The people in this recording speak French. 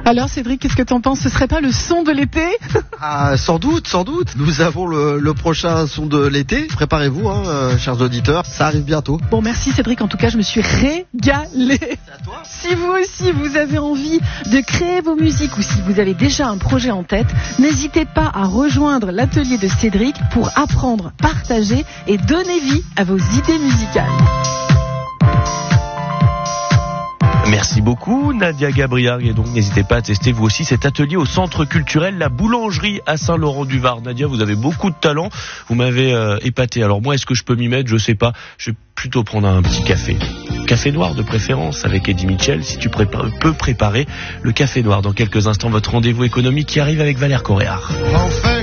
Alors Cédric, qu'est-ce que t'en penses? Ce serait pas le son de l'été? Sans doute. Nous avons le prochain son de l'été. Préparez-vous, chers auditeurs, ça arrive bientôt. Bon, merci Cédric, en tout cas je me suis régalée. C'est à toi. Si vous aussi vous avez envie de créer vos musiques ou si vous avez déjà un projet en tête, n'hésitez pas à rejoindre l'atelier de Cédric pour apprendre, partager et donner vie à vos idées musicales. Merci beaucoup Nadia Gabriard, et donc n'hésitez pas à tester vous aussi cet atelier au centre culturel La Boulangerie à Saint-Laurent-du-Var. Nadia, vous avez beaucoup de talent, vous m'avez épaté. Alors moi, est-ce que je peux m'y mettre? Je sais pas, je vais plutôt prendre un petit café. Café noir de préférence avec Eddie Mitchell, si tu peux préparer le café noir. Dans quelques instants, votre rendez-vous économique qui arrive avec Valère Coréard.